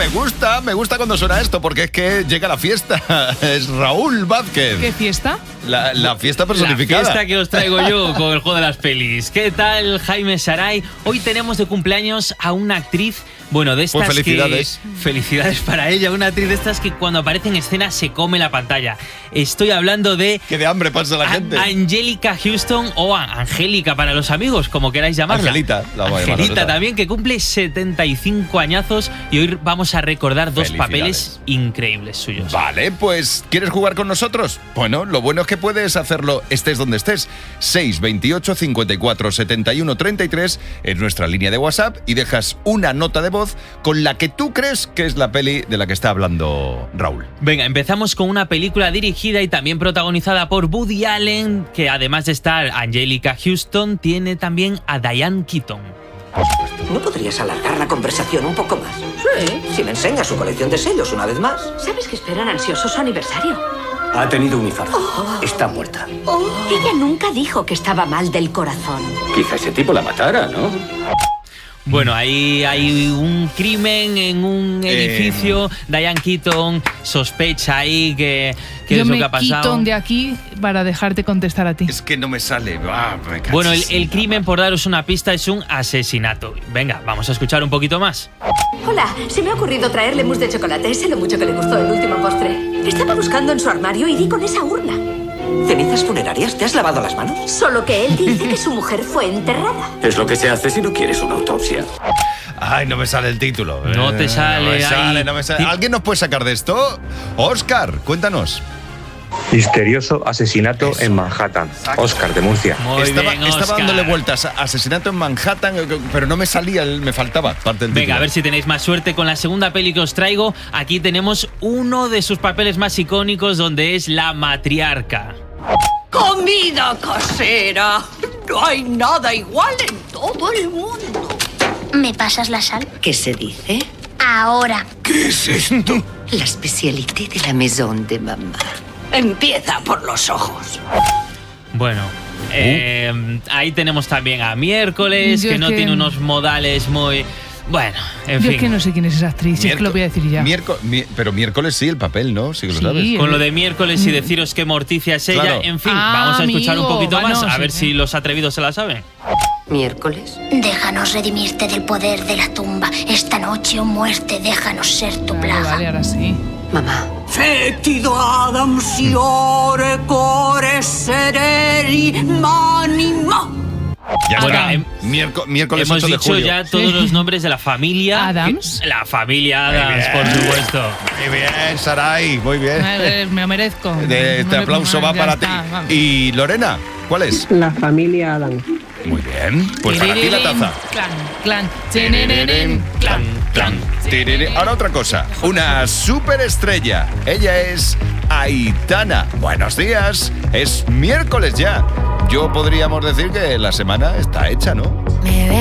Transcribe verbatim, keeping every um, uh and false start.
Me gusta, me gusta cuando suena esto, porque es que llega la fiesta. Es Raúl Vázquez. ¿Qué fiesta? La, la fiesta personificada. La fiesta que os traigo yo con el juego de las pelis. ¿Qué tal, Jaime Saray? Hoy tenemos de cumpleaños a una actriz, bueno, de estas pues felicidades. que... Felicidades para ella, una actriz de estas que cuando aparece en escena se come la pantalla. Estoy hablando de... Que de hambre pasa la a- gente. Angélica Houston o a- Angélica para los amigos, como queráis llamarla. Angelita, la vamos a llamar Angelita nosotros. también, que cumple setenta y cinco añazos y hoy vamos a recordar dos Felicidades. papeles increíbles suyos. Vale, pues ¿quieres jugar con nosotros? Bueno, lo bueno es que puedes hacerlo estés donde estés. seis veintiocho cincuenta y cuatro setenta y uno treinta y tres es nuestra línea de WhatsApp y dejas una nota de voz con la que tú crees que es la peli de la que está hablando Raúl. Venga, empezamos con una película dirigida y también protagonizada por Woody Allen, que además de estar Angélica Houston, tiene también a Diane Keaton. ¿No podrías alargar la conversación un poco más? Sí. Si me enseña su colección de sellos una vez más. ¿Sabes que esperan ansioso su aniversario? Ha tenido un infarto. Está muerta. Ella nunca dijo que estaba mal del corazón. Quizá ese tipo la matara, ¿no? Bueno, ahí hay un crimen en un edificio. Diane Keaton sospecha ahí que, que Yo es lo me que ha pasado. quito de aquí para dejarte contestar a ti. Es que no me sale. Ah, me Bueno, el, cachis. el crimen, por daros una pista, es un asesinato. Venga, vamos a escuchar un poquito más. Hola, se me ha ocurrido traerle mousse de chocolate. Sé lo mucho que le gustó el último postre. Estaba buscando en su armario y di con esa urna. ¿Cenizas funerarias? ¿Te has lavado las manos? Solo que él dice que su mujer fue enterrada. Es lo que se hace si no quieres una autopsia. Ay, no me sale el título. No te Eh, sale No me ahí. sale, no me sale. Ti- ¿Alguien nos puede sacar de esto? Óscar, cuéntanos. Misterioso asesinato en Manhattan. Oscar de Murcia. Muy estaba bien, estaba Óscar. dándole vueltas a asesinato en Manhattan, pero no me salía, el- me faltaba parte del Venga, título. a ver si tenéis más suerte con la segunda peli que os traigo. Aquí tenemos uno de sus papeles más icónicos, donde es la matriarca. Comida casera. No hay nada igual en todo el mundo. ¿Me pasas la sal? ¿Qué se dice? Ahora. ¿Qué es esto? La especialité de la maison de mamá. Empieza por los ojos. Bueno, eh, ahí tenemos también a Miércoles, Yo que es no que- tiene unos modales muy... Bueno, en Yo fin. es que no sé quién es esa actriz, si es que lo voy a decir ya. Miérco- mi- pero miércoles sí, el papel, ¿no? Sí que lo Sí. sabes. Con lo de Miércoles y deciros que Morticia es ella. Claro. En fin, Ah, vamos a escuchar un amigo, poquito más, bueno, a ver sí, si sí. los atrevidos se la saben. Miércoles. Déjanos redimirte del poder de la tumba. Esta noche o muerte, déjanos ser tu Vale, plaga. vale, ahora sí. Mamá. Fetido Adam siore core sereri manima. Ya Bueno, está. em- Miérco- miércoles Hemos ocho de dicho julio. ya todos Sí. los nombres de la familia. Adams. La familia Adams, Muy bien. por supuesto. Muy bien, Saray, muy bien. Eh, Me lo merezco. De- este Me lo- aplauso va ya para está, ti. vamos. Y Lorena, ¿cuál es? La familia Adams. Muy bien, pues para ti la taza. Clan, clan, chenenenen, Clan, clan, tiriri. Ahora otra cosa, una superestrella. Ella es Aitana. Buenos días, es miércoles ya. Yo podríamos decir que la semana está hecha, ¿no?